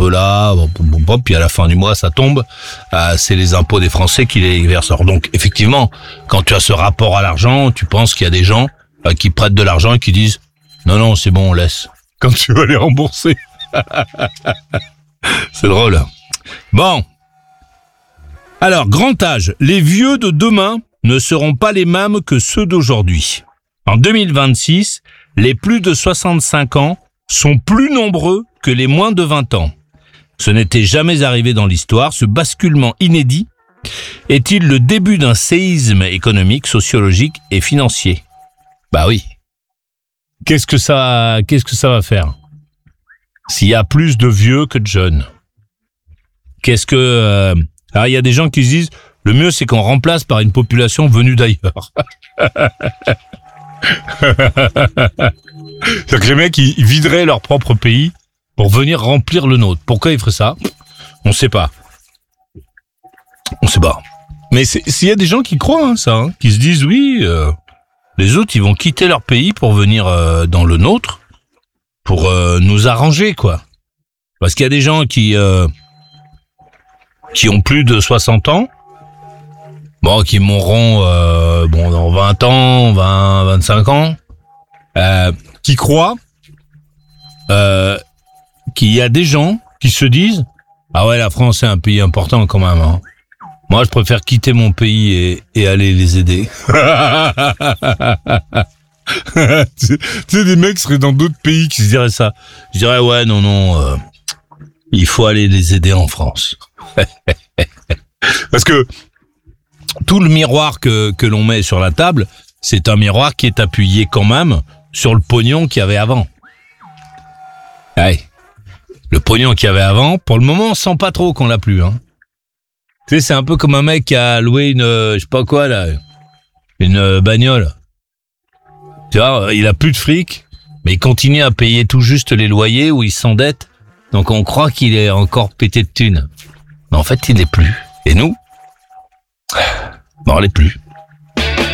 peu là, puis à la fin du mois, ça tombe. C'est les impôts des Français qui les versent. Alors donc, effectivement, quand tu as ce rapport à l'argent, tu penses qu'il y a des gens qui prêtent de l'argent et qui disent « Non, c'est bon, on laisse. » Quand tu vas les rembourser. C'est drôle. Bon. Alors, grand âge. Les vieux de demain ne seront pas les mêmes que ceux d'aujourd'hui. En 2026, les plus de 65 ans sont plus nombreux que les moins de 20 ans. Ce n'était jamais arrivé dans l'histoire. Ce basculement inédit est-il le début d'un séisme économique, sociologique et financier? Bah oui. Qu'est-ce que ça va faire s'il y a plus de vieux que de jeunes? Alors il y a des gens qui se disent le mieux c'est qu'on remplace par une population venue d'ailleurs. C'est-à-dire que les mecs ils videraient leur propre pays pour venir remplir le nôtre. Pourquoi ils feraient ça? On sait pas. Mais s'il y a des gens qui croient ça, qui se disent oui, les autres ils vont quitter leur pays pour venir dans le nôtre pour nous arranger quoi. Parce qu'il y a des gens qui ont plus de 60 ans, qui mourront dans 20 ans, 25 ans, qui croient qu'il y a des gens qui se disent ah ouais, la France c'est un pays important quand même. Hein. Moi je préfère quitter mon pays et aller les aider. Tu sais, des mecs seraient dans d'autres pays qui se diraient ça. Je dirais ouais, non, il faut aller les aider en France. Parce que tout le miroir que l'on met sur la table, c'est un miroir qui est appuyé quand même sur le pognon qu'il y avait avant. Ouais. Le pognon qu'il y avait avant, pour le moment, on sent pas trop qu'on l'a plus. Hein. Tu sais, c'est un peu comme un mec qui a loué une bagnole. Tu vois, il a plus de fric, mais il continue à payer tout juste les loyers ou il s'endette. Donc on croit qu'il est encore pété de thunes. Mais en fait, il n'est plus. Et nous, on l'est plus.